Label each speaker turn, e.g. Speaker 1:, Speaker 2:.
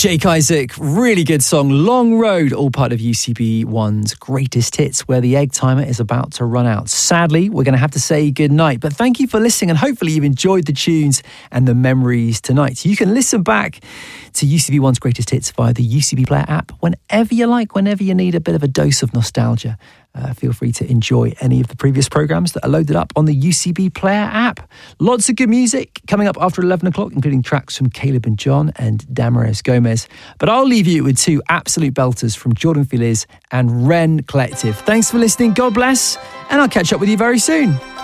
Speaker 1: Jake Isaac, really good song, Long Road, all part of UCB1's Greatest Hits, where the egg timer is about to run out. Sadly, we're going to have to say goodnight, but thank you for listening, and hopefully you've enjoyed the tunes and the memories tonight. You can listen back to UCB1's Greatest Hits via the UCB Player app whenever you like, whenever you need a bit of a dose of nostalgia. Feel free to enjoy any of the previous programmes that are loaded up on the UCB Player app. Lots of good music coming up after 11 o'clock, including tracks from Caleb and John and Damaris Gomez. But I'll leave you with two absolute belters from Jordan Feliz and Ren Collective. Thanks for listening, God bless, and I'll catch up with you very soon.